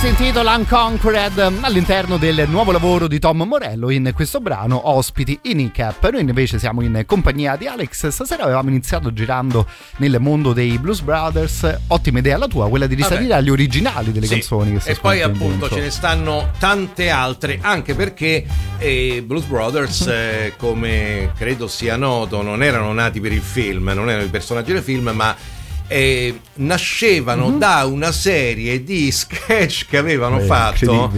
si intitola Unconquered all'interno del nuovo lavoro di Tom Morello. In questo brano ospiti i Kneecap. Noi invece siamo in compagnia di Alex. Stasera avevamo iniziato girando nel mondo dei Blues Brothers. Ottima idea la tua, quella di risalire agli originali delle canzoni che e poi appunto ce ne stanno tante altre, anche perché Blues Brothers come credo sia noto non erano nati per il film, non erano i personaggi del film, ma nascevano da una serie di sketch che avevano fatto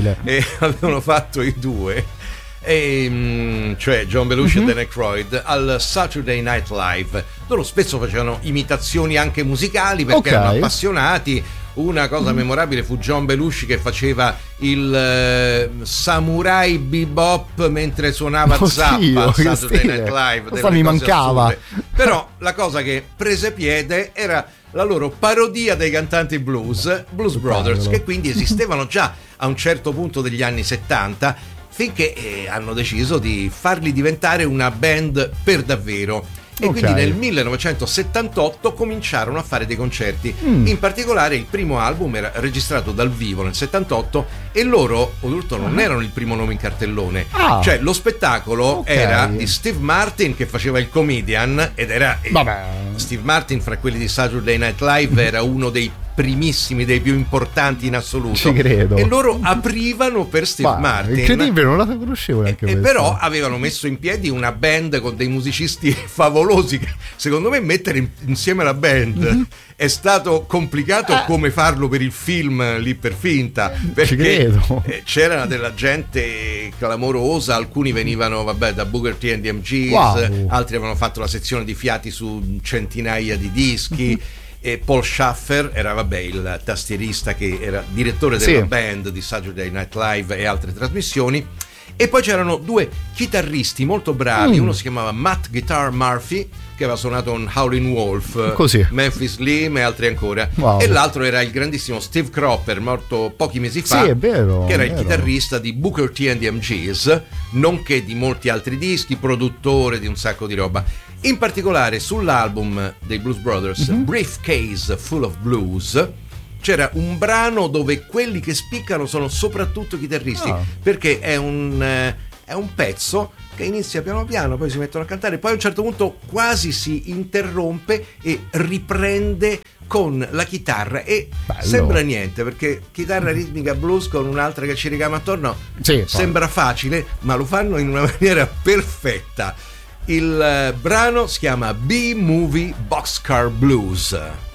i due, cioè John Belushi e Dan Aykroyd, al Saturday Night Live. Loro spesso facevano imitazioni anche musicali perché erano appassionati. Una cosa memorabile fu John Belushi che faceva il samurai bebop mentre suonava Zappa al Saturday Night Live. Questo mi mancava. Assurde. Però la cosa che prese piede era la loro parodia dei cantanti Blues Brothers, che quindi esistevano già a un certo punto degli anni 70, finché hanno deciso di farli diventare una band per davvero. E quindi nel 1978 cominciarono a fare dei concerti. In particolare il primo album era registrato dal vivo nel 78 e loro oltretutto non erano il primo nome in cartellone. Cioè lo spettacolo era di Steve Martin, che faceva il comedian, ed era Steve Martin, fra quelli di Saturday Night Live, era uno dei primissimi, dei più importanti in assoluto. Ci credo. E loro aprivano per Steve Martin. Incredibile, non la conoscevo neanche e però avevano messo in piedi una band con dei musicisti favolosi che secondo me mettere insieme la band è stato complicato come farlo per il film lì per finta, perché c'era della gente clamorosa. Alcuni venivano da Booker T and the MGs, altri avevano fatto la sezione di fiati su centinaia di dischi. E Paul Schaffer era il tastierista che era direttore della band di Saturday Night Live e altre trasmissioni. E poi c'erano due chitarristi molto bravi, uno si chiamava Matt Guitar Murphy, che aveva suonato un Howlin' Wolf, Memphis Slim e altri ancora, e l'altro era il grandissimo Steve Cropper, morto pochi mesi fa, che era il chitarrista di Booker T and the MGs, nonché di molti altri dischi, produttore di un sacco di roba. In particolare sull'album dei Blues Brothers, Briefcase Full of Blues, c'era un brano dove quelli che spiccano sono soprattutto chitarristi, perché è un pezzo che inizia piano piano, poi si mettono a cantare, poi a un certo punto quasi si interrompe e riprende con la chitarra e sembra niente, perché chitarra ritmica blues con un'altra che ci ricama attorno sembra facile, ma lo fanno in una maniera perfetta. Il brano si chiama B-Movie Boxcar Blues.